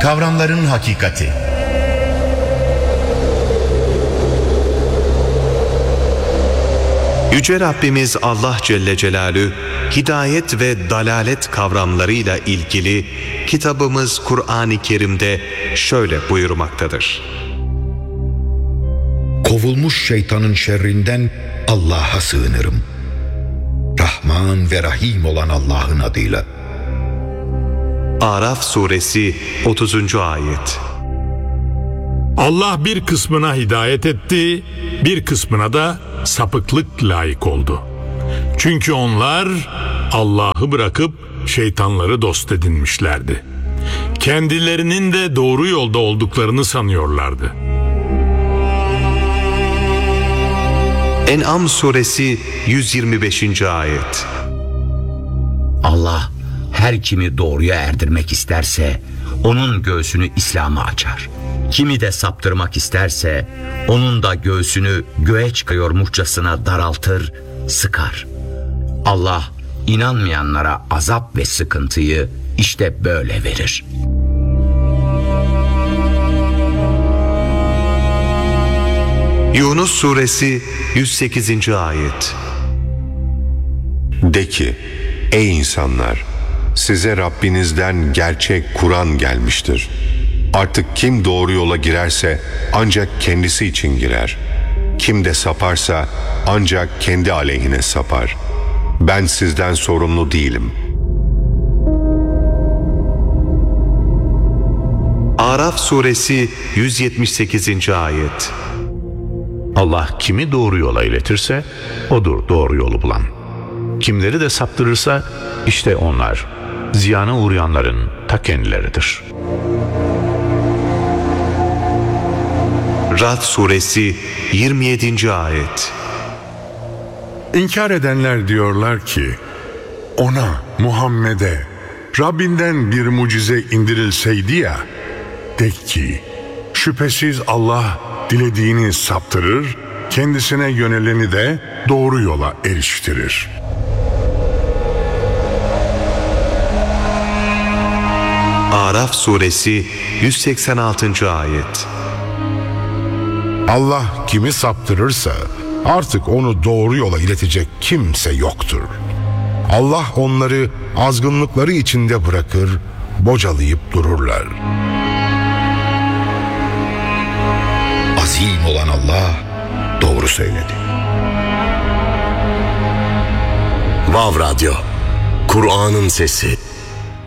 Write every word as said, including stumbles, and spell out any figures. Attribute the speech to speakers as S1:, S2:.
S1: Kavramların hakikati.
S2: Yüce Rabbimiz Allah Celle Celaluhu, hidayet ve dalalet kavramlarıyla ilgili kitabımız Kur'an-ı Kerim'de şöyle buyurmaktadır.
S3: Kovulmuş şeytanın şerrinden Allah'a sığınırım. Rahman ve Rahim olan Allah'ın adıyla.
S2: Araf suresi otuzuncu ayet.
S4: Allah bir kısmına hidayet etti, bir kısmına da sapıklık layık oldu. Çünkü onlar Allah'ı bırakıp şeytanları dost edinmişlerdi. Kendilerinin de doğru yolda olduklarını sanıyorlardı.
S2: En'am suresi yüz yirmi beşinci ayet.
S5: Allah her kimi doğruya erdirmek isterse onun göğsünü İslam'a açar. Kimi de saptırmak isterse onun da göğsünü göğe çıkıyormuşçasına daraltır, sıkar. Allah inanmayanlara azap ve sıkıntıyı işte böyle verir.
S2: Yunus suresi yüz sekizinci ayet.
S6: De ki, ey insanlar, size Rabbinizden gerçek Kur'an gelmiştir. Artık kim doğru yola girerse ancak kendisi için girer. Kim de saparsa ancak kendi aleyhine sapar. Ben sizden sorumlu değilim.
S2: Araf suresi yüz yetmiş sekizinci ayet.
S7: Allah kimi doğru yola iletirse odur doğru yolu bulan. Kimleri de saptırırsa işte onlar ziyana uğrayanların ta kendileridir.
S2: Ra'd suresi yirmi yedinci ayet.
S8: İnkar edenler diyorlar ki, ona, Muhammed'e Rabbinden bir mucize indirilseydi ya, de ki, şüphesiz Allah dilediğini saptırır, kendisine yöneleni de doğru yola eriştirir.
S2: Araf suresi yüz seksen altıncı ayet.
S9: Allah kimi saptırırsa artık onu doğru yola iletecek kimse yoktur. Allah onları azgınlıkları içinde bırakır, bocalayıp dururlar.
S3: Azim olan Allah doğru söyledi.
S10: Vav Radyo, Kur'an'ın sesi.